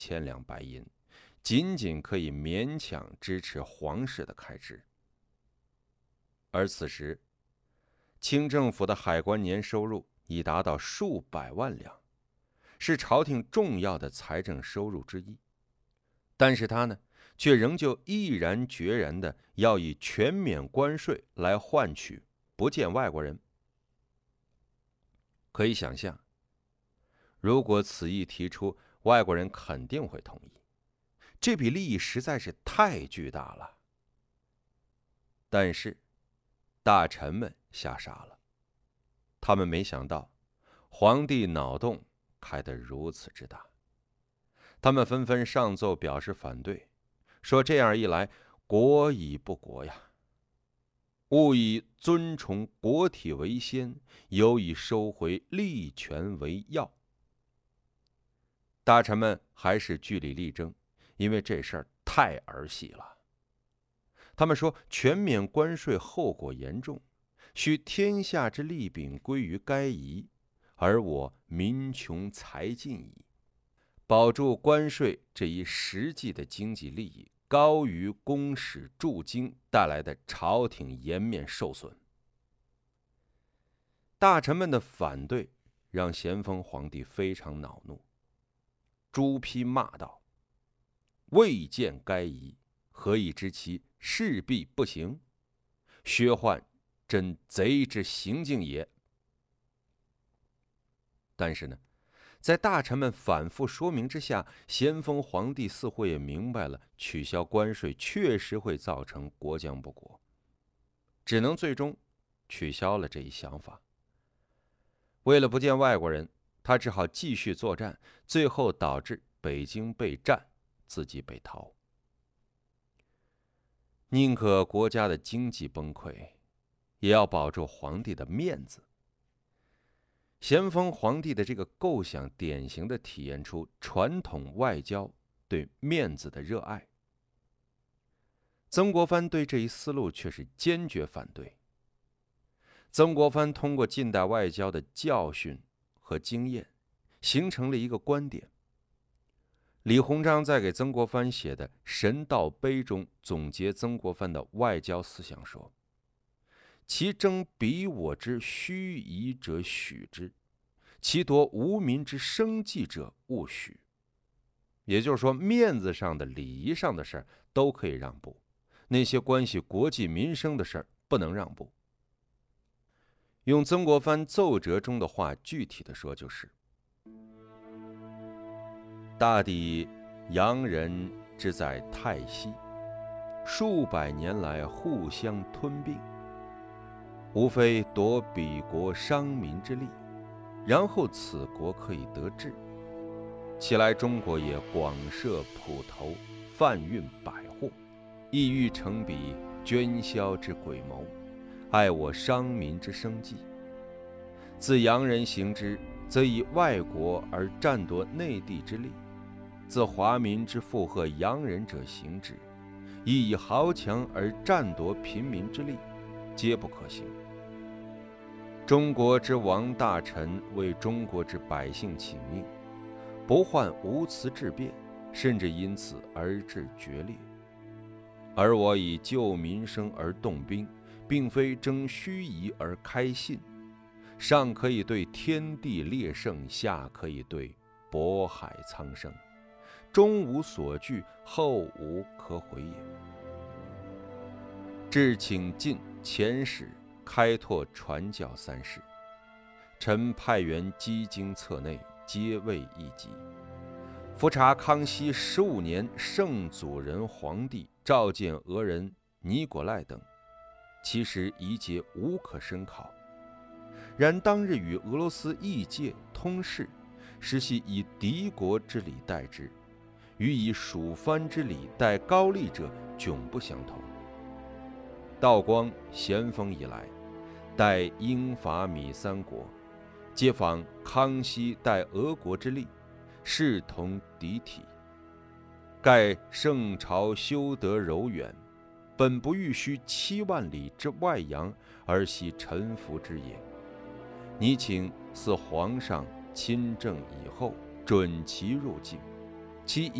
千两白银，仅仅可以勉强支持皇室的开支。而此时，清政府的海关年收入已达到数百万两，是朝廷重要的财政收入之一。但是他呢，却仍旧毅然决然地要以全免关税来换取不见外国人。可以想象，如果此意提出，外国人肯定会同意，这笔利益实在是太巨大了。但是大臣们吓傻了，他们没想到皇帝脑洞开得如此之大，他们纷纷上奏表示反对，说这样一来，国已不国呀，勿以尊崇国体为先，有以收回利权为要。大臣们还是据理力争，因为这事儿太儿戏了。他们说，全免关税后果严重，需天下之利柄归于该夷，而我民穷财尽矣。保住关税这一实际的经济利益，高于公使驻京带来的朝廷颜面受损。大臣们的反对让咸丰皇帝非常恼怒，朱批骂道：“未见该夷，何以知其势必不行？薛宦真贼之行径也。”但是呢，在大臣们反复说明之下，咸丰皇帝似乎也明白了取消关税确实会造成国将不国，只能最终取消了这一想法。为了不见外国人，他只好继续作战，最后导致北京被占，自己北逃。宁可国家的经济崩溃，也要保住皇帝的面子。咸丰皇帝的这个构想，典型的体现出传统外交对面子的热爱。曾国藩对这一思路却是坚决反对。曾国藩通过近代外交的教训和经验，形成了一个观点。李鸿章在给曾国藩写的《神道碑》中总结曾国藩的外交思想说：“其争彼我之虚夷者许之，其夺无民之生计者勿许。”也就是说，面子上的、礼仪上的事儿都可以让步，那些关系国计民生的事儿不能让步。用曾国藩奏折中的话具体的说，就是大抵洋人之在泰西，数百年来互相吞并，无非夺彼国商民之利，然后此国可以得志。其来中国也广设铺头，贩运百货，意欲成彼捐销之诡谋，爱我商民之生计。自洋人行之，则以外国而占夺内地之利；自华民之附和洋人者行之，亦以豪强而占夺平民之利，皆不可行。中国之王大臣为中国之百姓请命，不患无辞治变，甚至因此而致决裂。而我以救民生而动兵，并非争虚夷而开信，上可以对天地烈盛，下可以对渤海苍生，终无所惧，后无可悔也。至请进遣使，开拓传教3事，臣派员积经册内，皆未一及。伏查康熙15年圣祖仁皇帝召见俄人尼果赖等，其实一节无可深考。然当日与俄罗斯异界通事，实系以敌国之礼待之，与以蜀藩之礼待高丽者迥不相同。道光、咸丰以来，待英法米3国，皆仿康熙待俄国之例，视同敌体。盖圣朝修德柔远，本不欲须7万里之外洋，而系臣服之也。拟请似皇上亲政以后，准其入境， 其